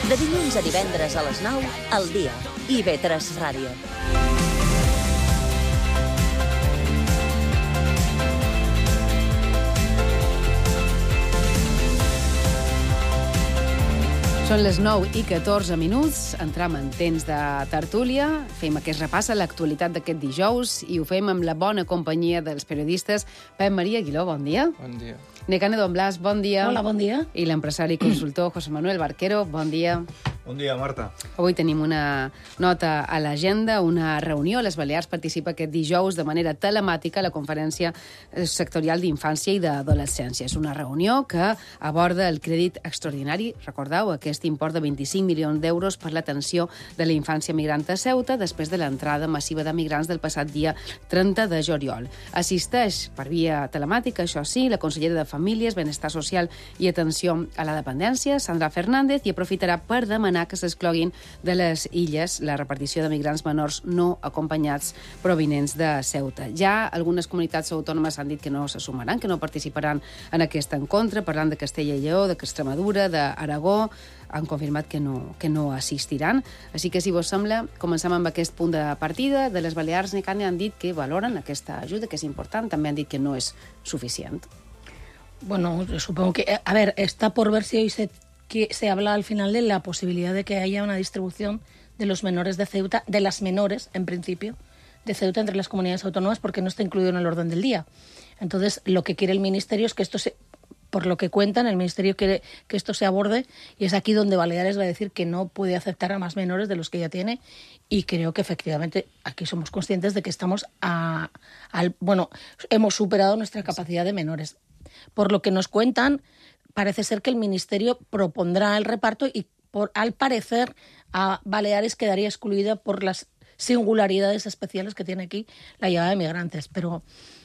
De dilluns a divendres a les 9, al dia. IB3 Ràdio. Són les 9:14, entram en temps de tertúlia, fem aquest repàs a l'actualitat d'aquest dijous i ho fem amb la bona companyia dels periodistes Pep Maria Aguiló, bon dia. Bon dia. Necane Don Blas, bon dia. Hola, bon dia. I l'empresari i consultor José Manuel Barquero, bon dia. Bon dia, Marta. Avui tenim una nota a l'agenda, una reunió. Les Balears participa aquest dijous de manera telemàtica a la Conferència Sectorial d'Infància i d'Adolescència. És una reunió que aborda el crèdit extraordinari, recordeu, aquest import de 25 milions d'euros per l'atenció de la infància migrant a Ceuta després de l'entrada massiva de migrants del passat dia 30 de juliol. Assisteix per via telemàtica, això sí, la consellera de Famílies, Benestar Social i Atenció a la Dependència, Sandra Fernández, i aprofitarà per demanar que s'excloguin de les illes la repartició de migrants menors no acompanyats provinents de Ceuta. Ja algunes comunitats autònomes han dit que no se sumaran, que no participaran en aquest encontre, parlant de Castella i Lleó, d'Extremadura, d'Aragó, han confirmat que no assistiran. Així que, si vos sembla, comencem amb aquest punt de partida. De les Balears, Necane, han dit que valoren aquesta ajuda, que és important, també han dit que no és suficient. Bueno, supongo que... A ver, está por ver si hoy se habla al final de la posibilidad de que haya una distribución de los menores de Ceuta, de las menores, en principio, de Ceuta entre las comunidades autónomas, porque no está incluido en el orden del día. Entonces, lo que quiere el Ministerio es que esto se... Por lo que cuentan, el Ministerio quiere que esto se aborde, y es aquí donde Baleares va a decir que no puede aceptar a más menores de los que ya tiene, y creo que efectivamente aquí somos conscientes de que estamos hemos superado nuestra capacidad de menores. Por lo que nos cuentan, parece ser que el Ministerio propondrá el reparto y, al parecer, a Baleares quedaría excluida por las singularidades especiales que tiene aquí la llegada de migrantes. Pero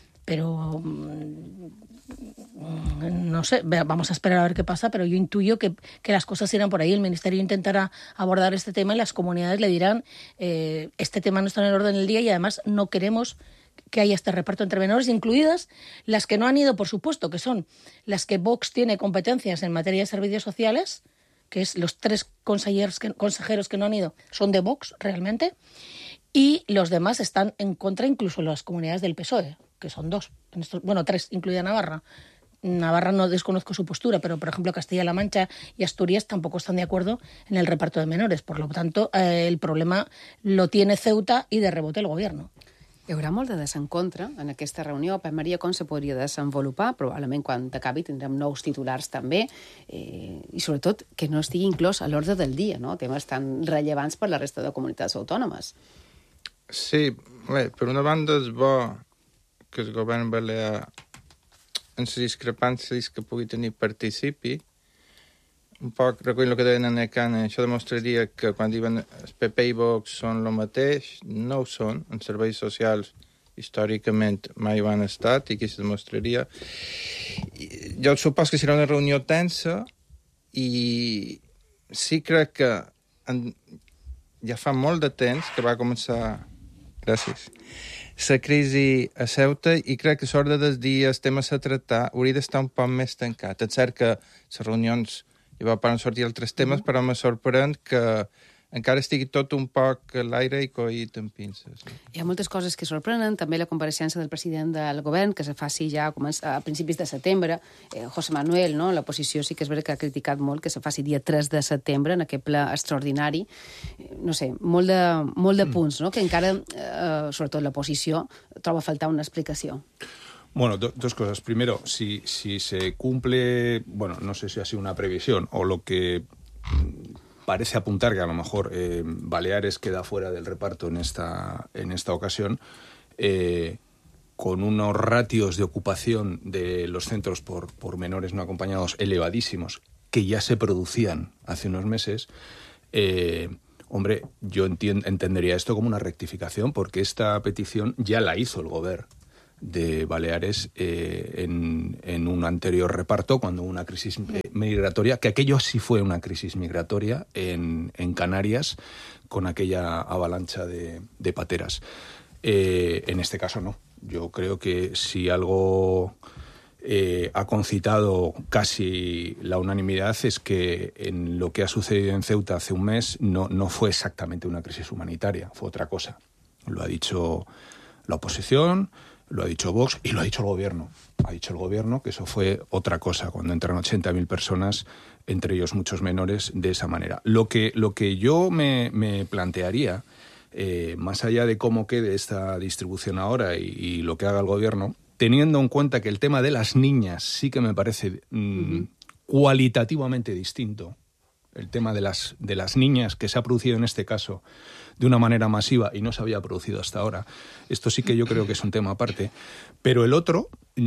no sé, vamos a esperar a ver qué pasa, pero yo intuyo que las cosas irán por ahí. El Ministerio intentará abordar este tema y las comunidades le dirán este tema no está en el orden del día y además no queremos que haya este reparto entre menores, incluidas las que no han ido, por supuesto, que son las que Vox tiene competencias en materia de servicios sociales, que es los 3 consejeros que no han ido son de Vox realmente, y los demás están en contra, incluso las comunidades del PSOE, que son 2, 3, incluida Navarra. Navarra no desconozco su postura, pero, por ejemplo, Castilla-La Mancha y Asturias tampoco están de acuerdo en el reparto de menores. Por lo tanto, el problema lo tiene Ceuta y de rebote el gobierno. Hi haurà molt de desencontre en aquesta reunió. Pep Maria, com se podria desenvolupar? Probablement quan acabi tindrem nous titulars també, i sobretot que no estigui inclòs a l'ordre del dia, no? Temes tan rellevants per la resta de comunitats autònomes. Sí, bé, per una banda és bo que el govern balear en les discrepàncies que pugui tenir participi. Un poc recull el que deien a Necane, això demostraria que quan diuen el PP i Vox són el mateix, no ho són. En serveis socials històricament mai ho han estat i aquí se demostraria. Jo supos que serà una reunió tensa i sí crec que ja fa molt de temps que va començar la crisi a Ceuta i crec que l'ordre dels dies, temes a tractar, hauria d'estar un poc més tancat. És cert que les reunions hi va poden sortir altres temes, però me sorprèn que encara estigui tot un poc a l'aire i coït amb pinces. Hi ha moltes coses que sorprenen, també la compareixença del president del govern, que se faci ja a principis de setembre. José Manuel, no? L'oposició sí que és vera que ha criticat molt que se faci dia 3 de setembre, en aquest ple extraordinari. No sé, molt de punts, no? Que encara, sobretot l'oposició, troba a faltar una explicació. Bueno, dos cosas. Primero, si se cumple, bueno, no sé si ha sido una previsión o lo que parece apuntar que a lo mejor Baleares queda fuera del reparto en esta ocasión, con unos ratios de ocupación de los centros por menores no acompañados elevadísimos, que ya se producían hace unos meses, hombre, yo entendería esto como una rectificación, porque esta petición ya la hizo el Gobierno de Baleares en un anterior reparto, cuando hubo una crisis migratoria, que aquello sí fue una crisis migratoria en Canarias, con aquella avalancha de pateras. En este caso no. Yo creo que si algo ha concitado casi la unanimidad es que en lo que ha sucedido en Ceuta hace un mes no fue exactamente una crisis humanitaria, fue otra cosa. Lo ha dicho la oposición, lo ha dicho Vox y lo ha dicho el gobierno. Ha dicho el gobierno que eso fue otra cosa, cuando entran 80.000 personas, entre ellos muchos menores, de esa manera. Lo que yo me plantearía, más allá de cómo quede esta distribución ahora y lo que haga el gobierno, teniendo en cuenta que el tema de las niñas sí que me parece cualitativamente distinto, el tema de las niñas que se ha producido en este caso de una manera masiva y no se había producido hasta ahora, esto sí que yo creo que es un tema aparte. Pero el otro,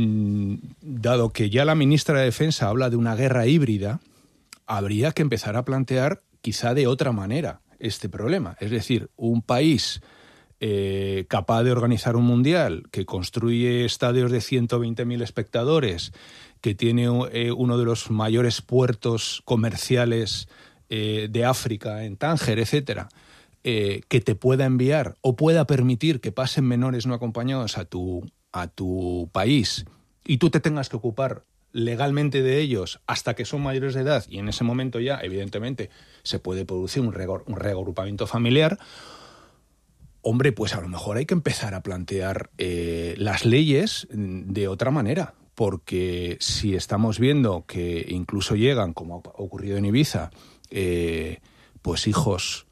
dado que ya la ministra de Defensa habla de una guerra híbrida, habría que empezar a plantear quizá de otra manera este problema. Es decir, un país capaz de organizar un mundial, que construye estadios de 120.000 espectadores, que tiene uno de los mayores puertos comerciales de África, en Tánger, etcétera, que te pueda enviar o pueda permitir que pasen menores no acompañados a tu país y tú te tengas que ocupar legalmente de ellos hasta que son mayores de edad, y en ese momento ya, evidentemente, se puede producir un reagrupamiento familiar. Hombre, pues a lo mejor hay que empezar a plantear las leyes de otra manera, porque si estamos viendo que incluso llegan, como ha ocurrido en Ibiza, pues hijos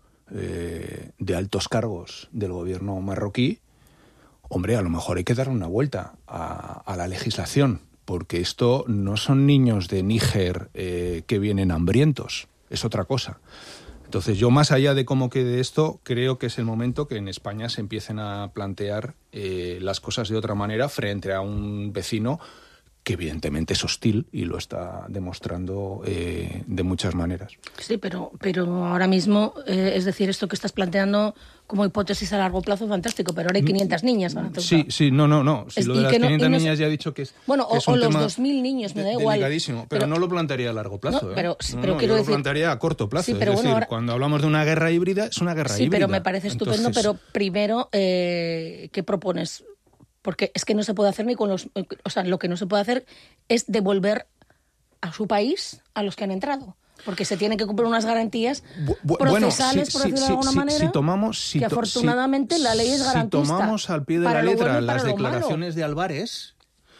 de altos cargos del gobierno marroquí, hombre, a lo mejor hay que darle una vuelta a la legislación, porque esto no son niños de Níger que vienen hambrientos, es otra cosa. Entonces yo, más allá de cómo quede esto, creo que es el momento que en España se empiecen a plantear las cosas de otra manera frente a un vecino que evidentemente es hostil y lo está demostrando de muchas maneras. Sí, pero ahora mismo, es decir, esto que estás planteando como hipótesis a largo plazo es fantástico, pero ahora hay 500 niñas. Sí, no. Si lo de las 500 niñas ya he dicho que es bueno, que es o un los tema 2.000 niños, me da igual. Delicadísimo, pero no lo plantearía a largo plazo. No, pero yo quiero decir, lo plantearía a corto plazo. Sí, pero es bueno, decir, ahora, cuando hablamos de una guerra híbrida, es una guerra híbrida. Sí, pero me parece estupendo. Entonces, pero primero, ¿qué propones? Porque es que no se puede hacer ni con los... O sea, lo que no se puede hacer es devolver a su país a los que han entrado. Porque se tienen que cumplir unas garantías procesales, por decirlo de alguna manera, que afortunadamente la ley es garantista. Si tomamos al pie de la letra las declaraciones de Álvarez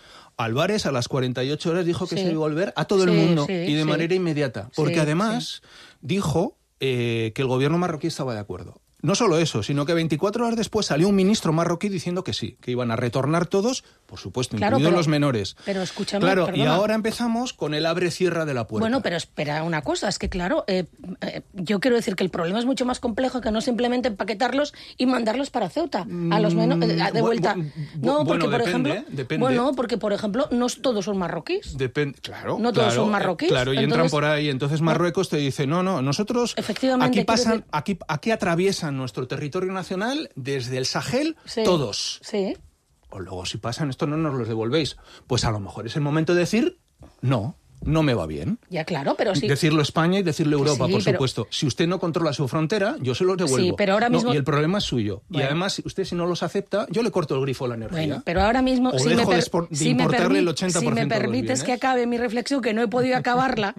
a las 48 horas dijo que se iba a devolver a todo el mundo y de manera inmediata. Porque además dijo que el gobierno marroquí estaba de acuerdo. No solo eso, sino que 24 horas después salió un ministro marroquí diciendo que sí, que iban a retornar todos, por supuesto, incluidos los menores. Pero escúchame, claro, perdona. Y ahora empezamos con el abre-cierra de la puerta. Bueno, pero espera una cosa, es que claro, yo quiero decir que el problema es mucho más complejo que no simplemente empaquetarlos y mandarlos para Ceuta, a los menores, de vuelta. No, porque por ejemplo, bueno, porque por ejemplo, no todos son marroquíes. Claro. No todos son marroquíes. Claro, y entonces, entran por ahí, entonces Marruecos te dice, no, nosotros efectivamente, aquí atraviesan nuestro territorio nacional desde el Sahel, todos. Sí. O luego, si pasan esto, no nos los devolvéis. Pues a lo mejor es el momento de decir, no me va bien. Ya, claro, pero sí. Decirlo España y decirlo Europa, por supuesto. Si usted no controla su frontera, yo se los devuelvo. Sí, pero ahora mismo... y el problema es suyo. Bueno. Y además, usted si no los acepta, yo le corto el grifo a la energía. Bueno, pero ahora mismo... O dejo de importarle el 80% Si me permites que acabe mi reflexión, que no he podido acabarla,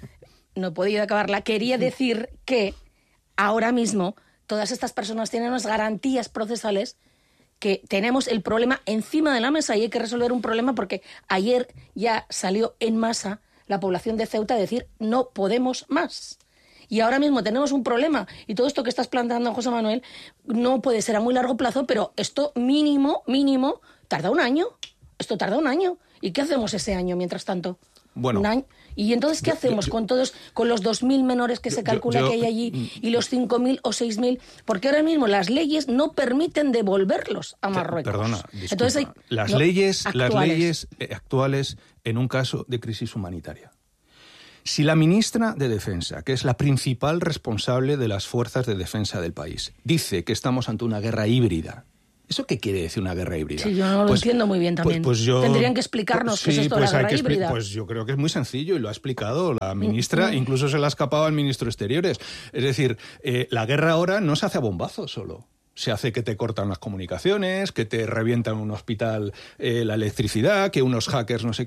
quería decir que ahora mismo todas estas personas tienen unas garantías procesales, que tenemos el problema encima de la mesa y hay que resolver un problema, porque ayer ya salió en masa la población de Ceuta a decir no podemos más. Y ahora mismo tenemos un problema, y todo esto que estás planteando, José Manuel, no puede ser a muy largo plazo, pero esto mínimo, tarda un año. Esto tarda un año. ¿Y qué hacemos ese año mientras tanto? Bueno, un año. ¿Y entonces qué hacemos con los 2.000 menores que se calcula que hay allí y los 5.000 o 6.000? Porque ahora mismo las leyes no permiten devolverlos a Marruecos. Perdona, disculpa. Entonces las leyes actuales en un caso de crisis humanitaria. Si la ministra de Defensa, que es la principal responsable de las fuerzas de defensa del país, dice que estamos ante una guerra híbrida, ¿eso qué quiere decir una guerra híbrida? Sí, yo no lo entiendo muy bien también. Tendrían que explicarnos qué es esto de la guerra híbrida. Pues yo creo que es muy sencillo y lo ha explicado la ministra, incluso se le ha escapado al ministro de Exteriores. Es decir, la guerra ahora no se hace a bombazos solo. Se hace que te cortan las comunicaciones, que te revientan un hospital la electricidad, que unos hackers no sé qué.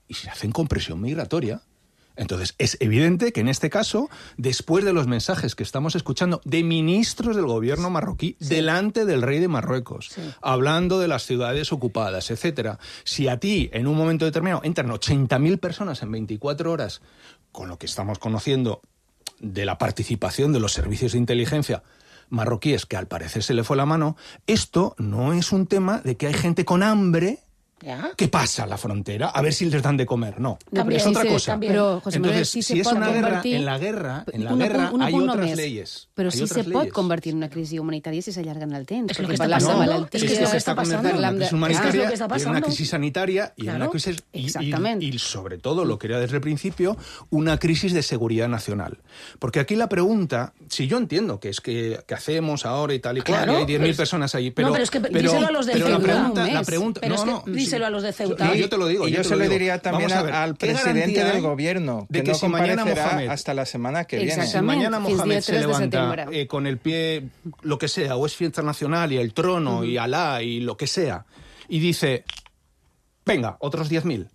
y se hacen con presión migratoria. Entonces, es evidente que en este caso, después de los mensajes que estamos escuchando de ministros del gobierno marroquí delante del rey de Marruecos, hablando de las ciudades ocupadas, etcétera, si a ti, en un momento determinado, entran 80.000 personas en 24 horas, con lo que estamos conociendo de la participación de los servicios de inteligencia marroquíes, que al parecer se le fue la mano, esto no es un tema de que hay gente con hambre que pasa a la frontera a ver si les dan de comer. No, También, es otra sí, cosa. también. Però, José Manuel, Entonces, si si es pot una guerra, convertir... en la guerra un hay punt otras només. leyes. Però hay sí otras se pot leyes. convertir en una crisi humanitària si s'allarga en el temps. Es lo perquè que está parlem de pasando. malalties, Es que Es lo que está está pasando. convirtiendo en una parlem crisis de- humanitaria, Es lo que está y en una pasando. crisis sanitaria y en Claro. una crisis Exactamente. y sobre todo, lo quería desde el principio, una crisis de seguridad nacional. Porque aquí la pregunta, si yo entiendo que es que hacemos ahora y tal y cual, Claro, y hay 10.000 pero- personas ahí, pero... No, pero es que díselo a los de pero la Ceuta. pregunta... Pero no, es que no, díselo a los de Ceuta. No, yo te lo digo. Y yo te se lo le digo. diría también Vamos a ver, al ¿qué presidente garantía del hay gobierno de que que no si mañana comparecerá Mohamed, hasta la semana que viene. Exacto. si mañana que es día Mohamed se 3 de levanta setembre. con el pie, lo que sea, o es fiesta nacional y el trono y Alá y lo que sea, y dice, venga, otros 10.000,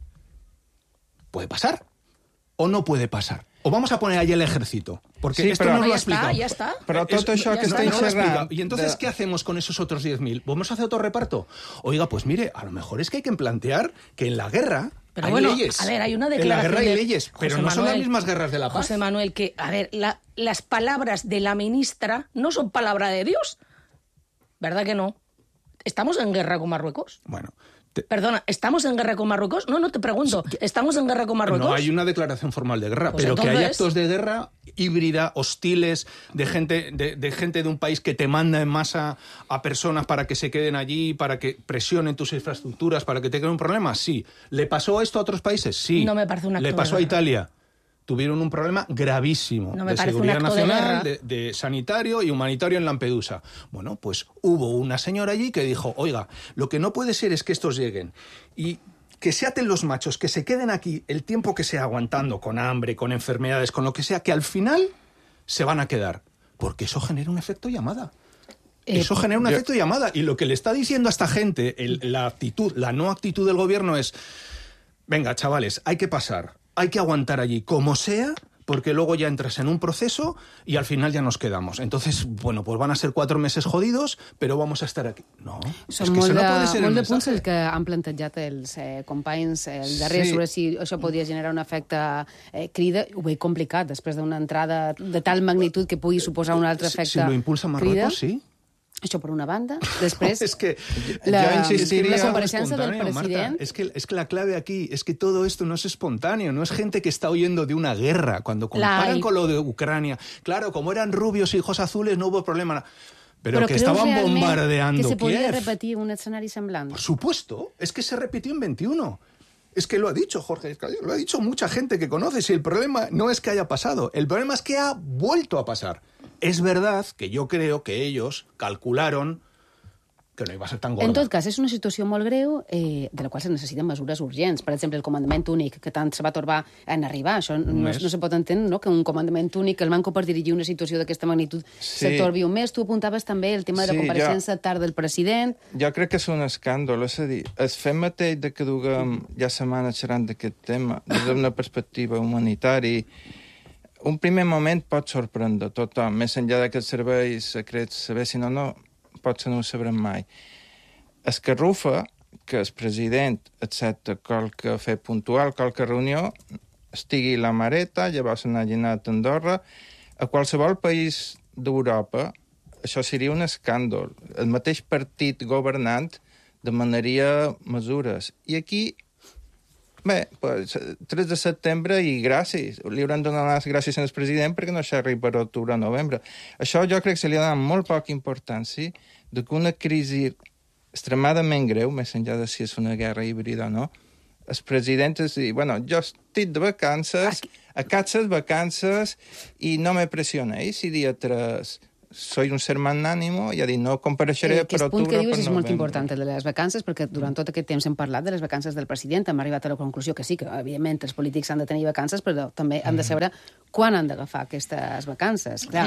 ¿puede pasar o no puede pasar? O vamos a poner ahí el ejército, porque Sí, esto però- no lo ha Ya está, explicado. ya está. Però tot això que ja està està, No lo ha explicado. encerrat... Y entonces, ¿qué hacemos con esos otros 10.000? ¿Vamos a hacer otro reparto? Oiga, pues mire, a lo mejor es que hay que plantear que en la guerra Pero hay bueno, leyes. a ver, hay una En la declaración guerra hay de leyes, pero José no son las Manuel, mismas guerras de la paz. José Manuel, que, a ver, las palabras de la ministra no son palabra de Dios. ¿Verdad que no? ¿Estamos en guerra con Marruecos? Bueno, Perdona, ¿estamos en guerra con Marruecos? No, te pregunto. ¿Estamos en guerra con Marruecos? no hay una declaración formal de guerra, Pues pero que hay entonces- actos de guerra híbrida, hostiles, de gente de un país que te manda en masa a personas para que se queden allí, para que presionen tus infraestructuras, para que te quede un problema. Sí. ¿Le pasó esto a otros países? Sí. No me parece un acto ¿Le de pasó a guerra. Italia? Tuvieron un problema gravísimo No me de parece un seguridad acto de nacional, guerra. de sanitario y humanitario en Lampedusa. Bueno, pues hubo una señora allí que dijo, oiga, lo que no puede ser es que estos lleguen y que se aten los machos, que se queden aquí el tiempo que sea aguantando, con hambre, con enfermedades, con lo que sea, que al final se van a quedar. Porque eso genera un efecto llamada. Eso genera un efecto llamada. Y lo que le está diciendo a esta gente, la no actitud del gobierno es, venga, chavales, hay que pasar, hay que aguantar allí como sea, porque luego ya entras en un proceso y al final ya nos quedamos. Entonces, bueno, pues van a ser 4 meses jodidos, però vamos a estar aquí. No, Són és que molt això no de, puede ser molt el de punts mensaje. el que han plantejat els companys el darrer Sí. sobre si això podria generar un efecte crida. Ho veig complicat, després d'una entrada de tal magnitud que pugui suposar un altre efecte Si lo impulsa Marruecos, sí. Això per una banda. Després, Es que yo insistiría- la compareixença del espontáneo, president... Marta. Es que la clave aquí es que todo esto no es espontáneo, no es gente que está huyendo de una guerra. Cuando comparan hay. con lo de Ucrania, claro, como eran rubios y ojos azules no hubo problema. Pero que creus estaban realment bombardeando que se podia Kiev. repetir un escenari semblant? Por supuesto, es que se repitió en 21. Es que lo ha dicho Jorge Escalero, lo ha dicho mucha gente que conoce. Si el problema no es que haya pasado, el problema es que ha vuelto a pasar. Es verdad que yo creo que ellos calcularon que no iba a ser tan gorda. En tot cas, és una situació molt greu de la qual se necessiten mesures urgents. Per exemple, el comandament únic, que tant se va torbar en arribar. Això no se pot entendre, no?, que un comandament únic, que el manco per dirigir una situació d'aquesta magnitud se torbi un mes. Tu apuntaves també el tema de la compareixença tard del president. Jo crec que és un escàndol, és a dir, el fet mateix de que duguem ja setmanes xerrant d'aquest tema des d'una perspectiva humanitària, un primer moment pot sorprendre tothom, més enllà que els serveis secrets sabessin o no, potser no ho sabrem mai. Escarrufa que el president accepta qualque fet puntual, qualque reunió, estigui la mareta, llavors n'ha anat a Andorra, a qualsevol país d'Europa, això seria un escàndol. El mateix partit governant demanaria mesures. I aquí, bé, pues, 3 de setembre i gràcies. Li hauran donat les gràcies al president perquè no s'arriba per octubre o novembre. Això jo crec que se li ha donat molt poca importància de que una crisi extremadament greu, més enllà de si és una guerra híbrida o no, el president es diu, bueno, jo estic de vacances, aquestes vacances, i no me pressionéis, i dia 3 soy un ser magnánimo, i ha dit, no compareixeré per Aquest punt octubre que o dius per és molt novembre. important, el de les vacances, perquè durant tot aquest temps hem parlat de les vacances del president, hem arribat a la conclusió que sí, que evidentment els polítics han de tenir vacances, però també han de saber quan han d'agafar aquestes vacances. Clar,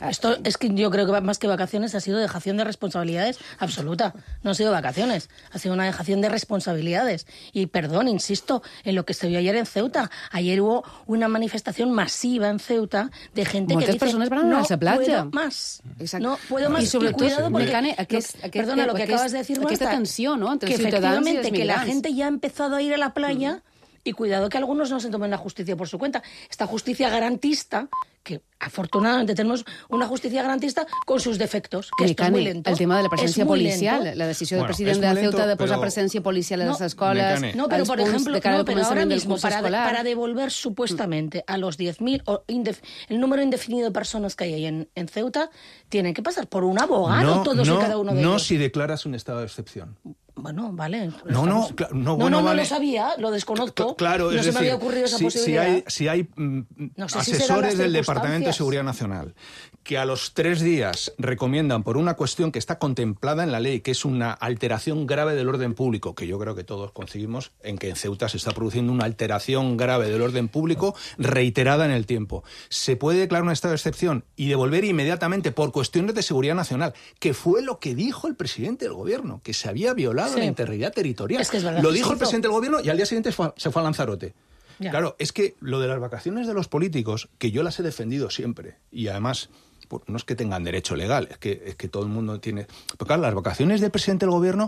Esto es que yo creo que más que vacaciones ha sido dejación de responsabilidades absoluta. No ha sido vacaciones, ha sido una dejación de responsabilidades. Y perdón, insisto, en lo que se vio ayer en Ceuta. Ayer hubo una manifestación masiva en Ceuta de gente que dice, persones van a la platja. Puedo más. Exacte. No puedo más. I sobretot, cuidado porque, perdona, lo que acabas de decir, aquesta Marta, tensió, no?, entre que els ciutadans i els efectivamente que la migrants. gente ya ha empezado a ir a la playa y cuidado que algunos no se tomen la justicia por su cuenta. Esta justicia garantista, que afortunadamente tenemos una justicia garantista con sus defectos, que esto es muy lento. El tema de la presència policial, lento. la decisió del president de Ceuta de posar presència policial a les escoles, no, pero por ejemplo, de cara al pero ahora començament del mismo, curs escolar. para devolver supuestamente a los 10.000, el número indefinido de personas que hay ahí en Ceuta, tienen que pasar por un abogado todos y cada uno de ellos. No si declaras un estado de excepción. Bueno, vale. No lo sabía, lo desconozco. Claro, no es se decir, me había ocurrido esa posibilidad. Si hay no sé si serán las asesores del Departamento de circunstancias. Seguridad Nacional que a los 3 días recomiendan por una cuestión que está contemplada en la ley, que es una alteración grave del orden público, que yo creo que todos conseguimos en que en Ceuta se está produciendo una alteración grave del orden público reiterada en el tiempo. Se puede declarar un estado de excepción y devolver inmediatamente por cuestiones de seguridad nacional, que fue lo que dijo el presidente del gobierno, que se había violado la integridad territorial. Es que es verdad, lo dijo el presidente del gobierno y al día siguiente se fue a Lanzarote. Ya. Claro, es que lo de las vacaciones de los políticos, que yo las he defendido siempre, y además no es que tengan derecho legal, es que todo el mundo tiene... Pero claro, las vacaciones del presidente del gobierno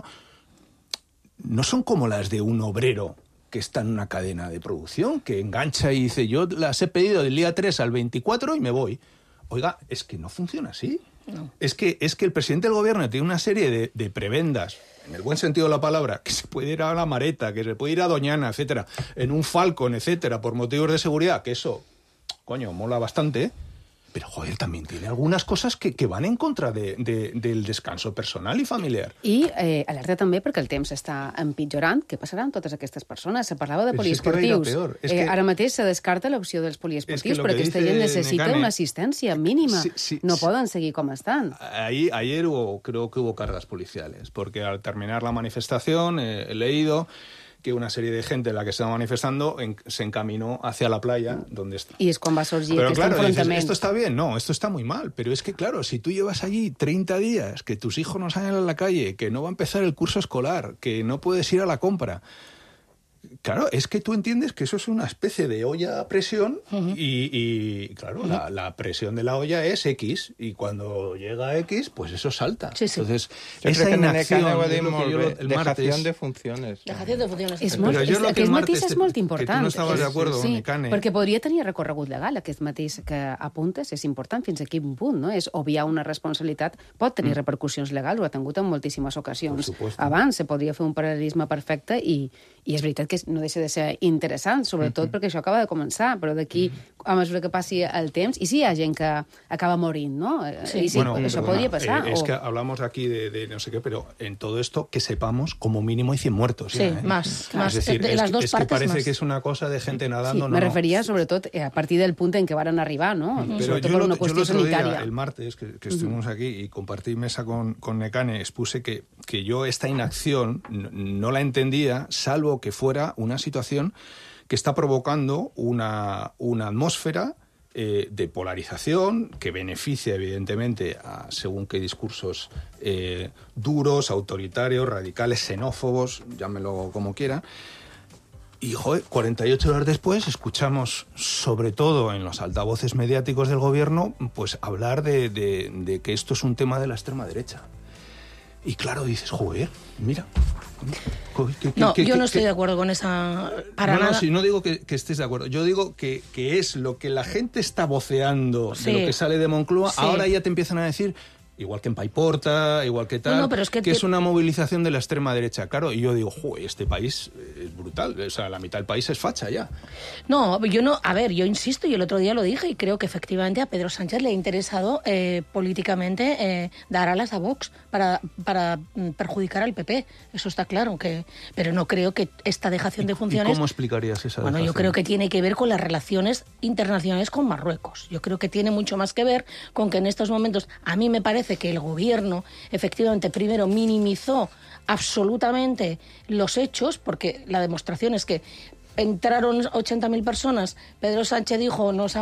no son como las de un obrero que está en una cadena de producción, que engancha y dice, yo las he pedido del día 3 al 24 y me voy. Oiga, es que no funciona así. No. Es que el presidente del gobierno tiene una serie de prebendas, en el buen sentido de la palabra, que se puede ir a La Mareta, que se puede ir a Doñana, etcétera, en un Falcon, etcétera, por motivos de seguridad, que eso, coño, mola bastante, pero, joder, también tiene algunas cosas que van en contra del descanso personal i familiar. I alerta també perquè el temps està empitjorant. Què passarà amb totes aquestes persones? Se parlava de poliesportius. Ara mateix se descarta l'opció dels poliesportius, però aquesta gent necessita una assistència mínima. No poden seguir com estan. Ayer creo que hubo cargas policiales, porque al terminar la manifestación he leído que una serie de gente en la que estaba manifestando se encaminó hacia la playa donde está. Y es cuando va a surgir pero este claro, enfrentamiento. Dices, esto está bien, no, esto está muy mal, pero es que claro, si tú llevas allí 30 días, que tus hijos no salen a la calle, que no va a empezar el curso escolar, que no puedes ir a la compra, claro, es que tú entiendes que eso es una especie de olla a presión y claro, la presión de la olla es X y cuando llega a X, pues eso salta. Sí, sí. Entonces, esa inacción, el dejación de funciones. Dejación de funciones. Aquest matís és molt important. Que tu no estaves d'acord, sí, Necane. perquè podria tenir recorregut legal. Aquest matís que apuntes és important fins a quin punt, no? És obviar una responsabilitat, pot tenir repercussions legals, ho ha tingut en moltíssimes ocasions. Abans se podria fer un paral·lelisme perfecte i és veritat que no deixa de ser interessant, sobretot perquè això acaba de començar, però d'aquí, a mesura que passi el temps, i sí hi ha gent que acaba morint, ¿no? Sí. Y sí, bueno, eso podría pasar. Es que hablamos aquí de no sé qué, pero en todo esto, que sepamos, como mínimo hay 100 muertos. Sí, ya, ¿eh? más. Es decir, de las dos es partes que parece más. que es una cosa de gente nadando. Sí, me referia sobretot a partir del punt en què van arribar, ¿no? Pero Sobretot per una qüestió sanitària. El martes, que estuvimos aquí y compartí mesa con Necane, expuse que yo esta inacción no la entendía, salvo que fuera una situación que está provocando una atmósfera de polarización que beneficia evidentemente a según qué discursos duros, autoritarios, radicales, xenófobos, llámelo como quiera. Y, joder, 48 horas después escuchamos, sobre todo en los altavoces mediáticos del gobierno, pues hablar de que esto es un tema de la extrema derecha. Y claro, dices, joder, mira. Yo no estoy de acuerdo con esa... No, sí, no digo que estés de acuerdo. Yo digo que es lo que la gente está voceando de lo que sale de Moncloa. Sí. Ahora ya te empiezan a decir... Igual que en Paiporta, igual que tal, pero es que es una movilización de la extrema derecha. Claro, y yo digo, joder, este país es brutal. O sea, la mitad del país es facha ya. No, yo no... A ver, yo insisto, y el otro día lo dije, y creo que efectivamente a Pedro Sánchez le ha interesado políticamente dar alas a Vox para perjudicar al PP. Eso está claro. Pero no creo que esta dejación de funciones... ¿Y cómo explicarías esa dejación? Bueno, yo creo que tiene que ver con las relaciones internacionales con Marruecos. Yo creo que tiene mucho más que ver con que en estos momentos, a mí me parece que el gobierno efectivamente primero minimizó absolutamente los hechos, porque la demostración es que entraron 80.000 personas, Pedro Sánchez dijo, nos